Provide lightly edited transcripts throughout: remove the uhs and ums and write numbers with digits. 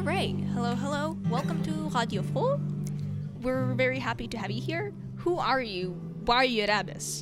Great. Hello, hello. Welcome to Radio Fro. We're very happy to have you here. Who are you? Why are you at Abyss?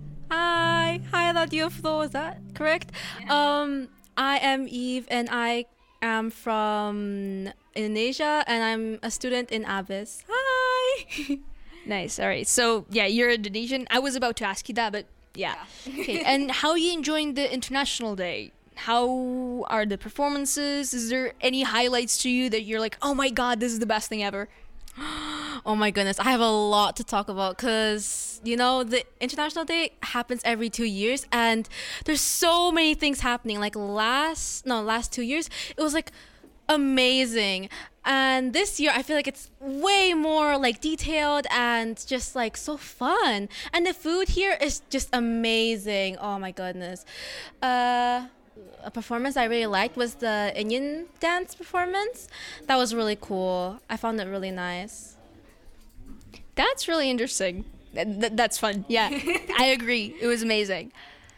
Hi, Radio Flow. Is that correct? Yeah. I am Eve, and I am from Indonesia, and I'm a student in Abyss. Hi. Nice. All right. So, yeah, you're Indonesian. I was about to ask you that, but yeah. Okay. And how are you enjoying the International Day? How are the performances? Is there any highlights to you that you're like, oh my god, this is the best thing ever? Oh my goodness, I have a lot to talk about because, the International Day happens every 2 years and there's so many things happening. Like last 2 years, it was like amazing. And this year, I feel like it's way more like detailed and just like so fun. And the food here is just amazing. Oh my goodness. A performance I really liked was the Indian dance performance. That was really cool. I found it really nice. That's really interesting. That's fun. Yeah, I agree. It was amazing.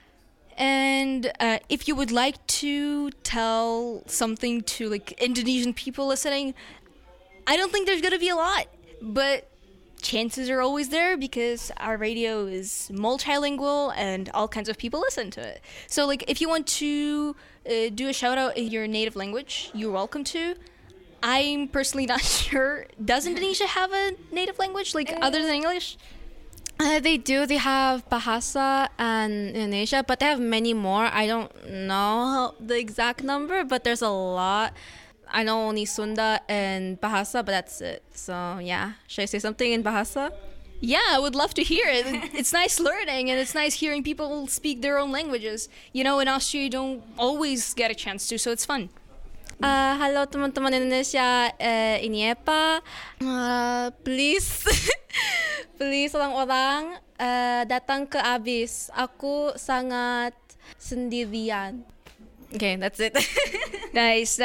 And if you would like to tell something to like Indonesian people listening, I don't think there's gonna be a lot, but chances are always there because our radio is multilingual and all kinds of people listen to it. So like if you want to do a shout out in your native language, you're welcome to. I'm personally not sure. Does Indonesia have a native language like other than English? They do. They have Bahasa and Indonesia, but they have many more. I don't know the exact number, but there's a lot. I know only Sunda and Bahasa, but that's it. So yeah, should I say something in Bahasa? Yeah, I would love to hear it. It's nice learning and it's nice hearing people speak their own languages. In Austria you don't always get a chance to, so it's fun. Halo teman-teman Indonesia, ini Epa. Please, please orang-orang datang ke Abyss. Aku sangat sendirian. Okay, that's it. Nice.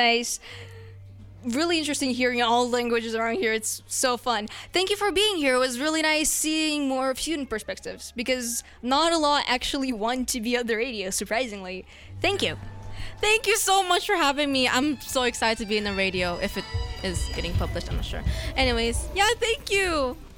Really interesting hearing all languages around here. It's so fun. Thank you for being here. It was really nice seeing more student perspectives because not a lot actually want to be on the radio, surprisingly. Thank you. Thank you so much for having me. I'm so excited to be in the radio. If it is getting published, I'm not sure. Anyways, yeah, thank you.